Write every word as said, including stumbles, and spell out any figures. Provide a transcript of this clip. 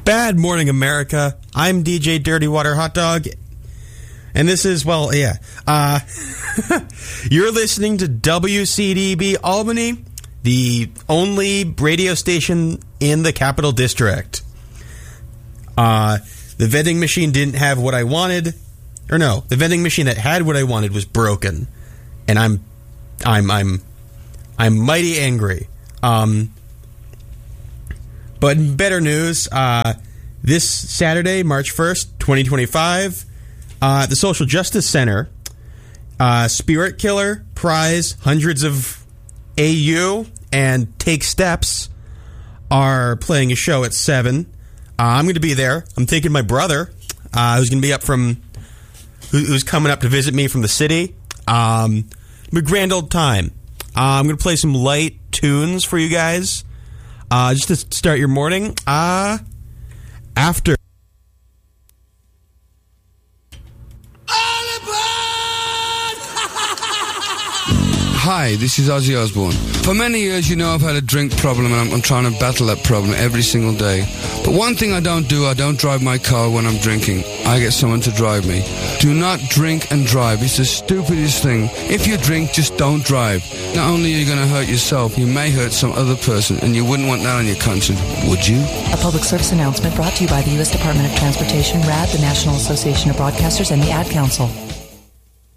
Bad morning, America. I'm D J Dirty Water Hot Dog, and this is, well, yeah. Uh, you're listening to W C D B Albany, the only radio station in the Capital District. Uh, the vending machine didn't have what I wanted, or no, the vending machine that had what I wanted was broken, and I'm, I'm, I'm, I'm mighty angry. Um, but in better news, uh, this Saturday, March first, twenty twenty-five, uh, the Social Justice Center, uh, Spirit Killer, Prize, Hundreds of A U, and Take Steps are playing a show at seven. Uh, I'm going to be there. I'm taking my brother, uh, who's going to be up from, who, who's coming up to visit me from the city. Um, a grand old time. Uh, I'm going to play some light tunes for you guys, uh, just to start your morning. Uh, after. Hi, this is Ozzy Osbourne. For many years, you know I've had a drink problem, and I'm, I'm trying to battle that problem every single day. But one thing I don't do, I don't drive my car when I'm drinking. I get someone to drive me. Do not drink and drive. It's the stupidest thing. If you drink, just don't drive. Not only are you going to hurt yourself, you may hurt some other person, and you wouldn't want that on your conscience, would you? A public service announcement brought to you by the U S Department of Transportation, R A D, the National Association of Broadcasters, and the Ad Council.